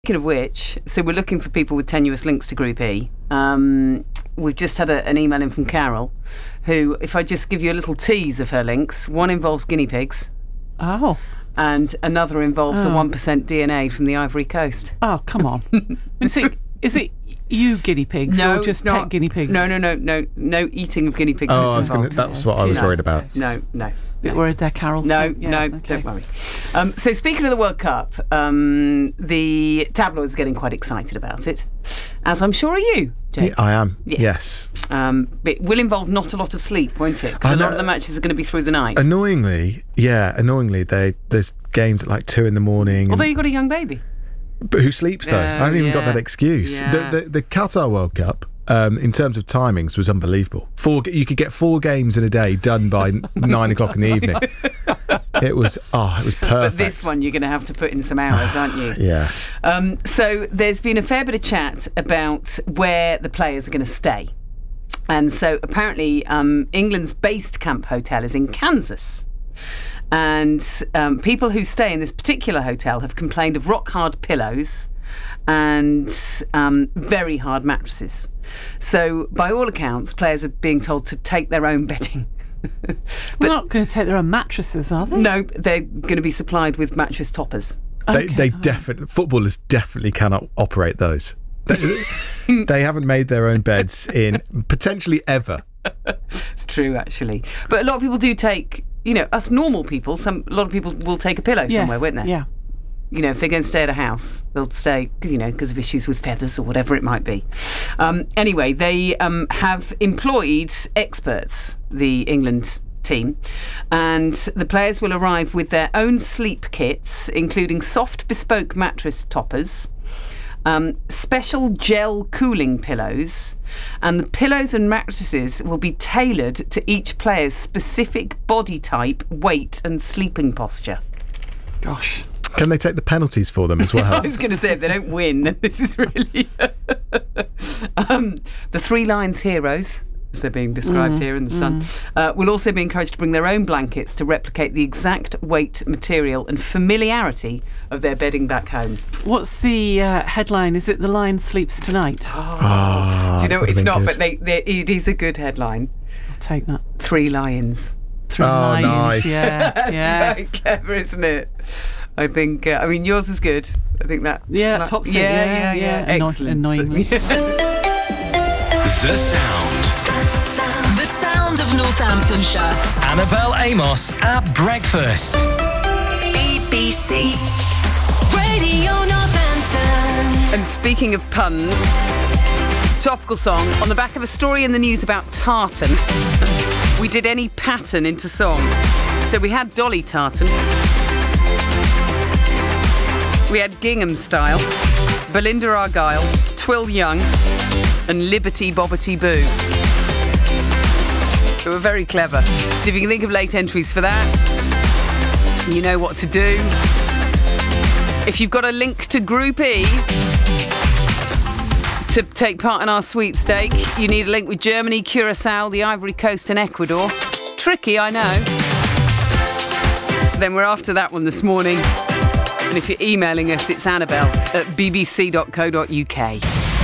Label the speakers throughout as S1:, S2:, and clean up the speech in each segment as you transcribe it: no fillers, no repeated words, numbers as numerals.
S1: Speaking of which, so we're looking for people with tenuous links to Group E. We've just had an email in from Carol, who, if I just give you a little tease of her links, one involves guinea pigs.
S2: Oh.
S1: And another involves a 1% DNA from the Ivory Coast.
S2: Oh, come on. Is it you guinea pigs or just pet guinea pigs?
S1: No eating of guiney pigs is involved.
S3: That's what I was worried about.
S1: No.
S2: Bit worried there, Carol.
S1: No, don't worry. So speaking of the World Cup, the tabloids are getting quite excited about it, as I'm sure are you, Jake.
S3: Yeah, I am, yes.
S1: But it will involve not a lot of sleep, won't it? Because a lot of the matches are going to be through the night.
S3: Annoyingly, there's games at like 2 a.m.
S1: Although you've got a young baby.
S3: But who sleeps, though? I haven't even got that excuse.
S1: Yeah.
S3: The Qatar World Cup, in terms of timings, was unbelievable. You could get 4 games in a day done by 9 o'clock in the evening. It was perfect.
S1: But this one you're going to have to put in some hours, aren't you?
S3: Yeah.
S1: So there's been a fair bit of chat about where the players are going to stay. And so apparently England's based camp hotel is in Kansas. And people who stay in this particular hotel have complained of rock-hard pillows and very hard mattresses. So, by all accounts, players are being told to take their own bedding.
S2: But they're not going to take their own mattresses, are they?
S1: No, they're going to be supplied with mattress toppers.
S3: Footballers definitely cannot operate those. They haven't made their own beds in potentially ever.
S1: It's true, actually. But a lot of people do take, us normal people, a lot of people will take a pillow somewhere, won't they?
S2: Yeah.
S1: If they're going to stay at a house, they'll stay, because of issues with feathers or whatever it might be. Anyway, they have employed experts, the England team, and the players will arrive with their own sleep kits, including soft bespoke mattress toppers, special gel cooling pillows, and the pillows and mattresses will be tailored to each player's specific body type, weight and sleeping posture.
S2: Gosh.
S3: Can they take the penalties for them as well?
S1: I was going to say, if they don't win, this is really... The 3 Lions heroes, as they're being described here in the Sun, will also be encouraged to bring their own blankets to replicate the exact weight, material and familiarity of their bedding back home.
S2: What's the headline? Is it The Lion Sleeps Tonight?
S1: Do you know, it's not, good. But it is a good headline.
S2: I'll take that.
S1: 3 Lions.
S2: 3 Lions.
S3: Nice.
S2: Yeah.
S1: That's very clever, isn't it? I think, yours was good. I think that...
S2: Yeah, top set. Yeah.
S1: Excellent.
S2: Annoyingly.
S4: The sound of Northamptonshire.
S5: Annabelle Amos at breakfast.
S4: BBC Radio Northampton.
S1: And speaking of puns, topical song on the back of a story in the news about tartan. We did any pattern into song. So we had Dolly Tartan. We had Gingham Style, Belinda Argyle, Twill Young, and Liberty Bobbity Boo. They were very clever. So if you can think of late entries for that, you know what to do. If you've got a link to Group E to take part in our sweepstake, you need a link with Germany, Curacao, the Ivory Coast and Ecuador. Tricky, I know. Then we're after that one this morning. And if you're emailing us, it's Annabelle at bbc.co.uk.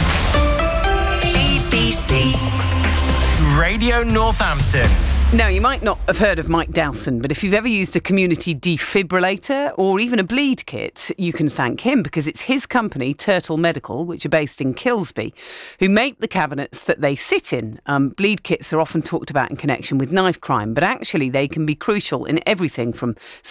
S4: BBC
S5: Radio Northampton.
S1: Now, you might not have heard of Mike Dowson, but if you've ever used a community defibrillator or even a bleed kit, you can thank him, because it's his company, Turtle Medical, which are based in Kilsby, who make the cabinets that they sit in. Bleed kits are often talked about in connection with knife crime, but actually they can be crucial in everything from